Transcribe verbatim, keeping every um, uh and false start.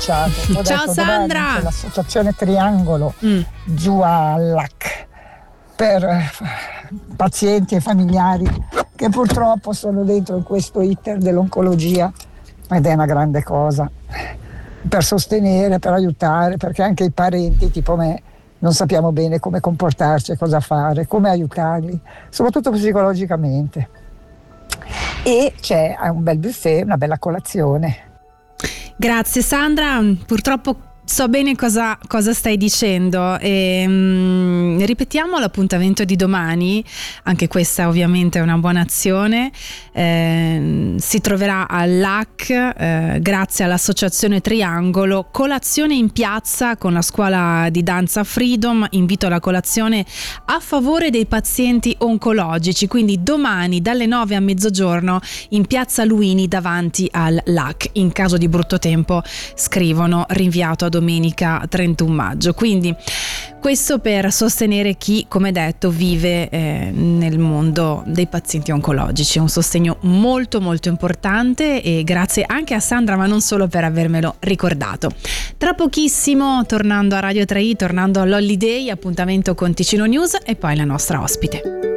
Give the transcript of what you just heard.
abbracciato. Ho Ciao detto, Sandra. c'è l'associazione Triangolo Mm. giù all'A C per eh, pazienti e familiari che purtroppo sono dentro in questo iter dell'oncologia, ed è una grande cosa per sostenere, per aiutare, perché anche i parenti tipo me non sappiamo bene come comportarci, cosa fare, come aiutarli, soprattutto psicologicamente. E c'è un bel buffet, una bella colazione. Grazie Sandra, purtroppo so bene cosa, cosa stai dicendo e mm, ripetiamo l'appuntamento di domani, anche questa ovviamente è una buona azione, eh, si troverà all'A C eh, grazie all'associazione Triangolo, colazione in piazza con la scuola di danza Freedom, invito alla colazione a favore dei pazienti oncologici, quindi domani dalle nove a mezzogiorno in piazza Luini davanti all'A C, in caso di brutto tempo scrivono rinviato a domenica trentuno maggio, quindi questo per sostenere chi, come detto, vive eh, nel mondo dei pazienti oncologici, un sostegno molto molto importante e grazie anche a Sandra, ma non solo, per avermelo ricordato. Tra pochissimo, tornando a Radio tre i, tornando all'Holiday, appuntamento con Ticino News e poi la nostra ospite.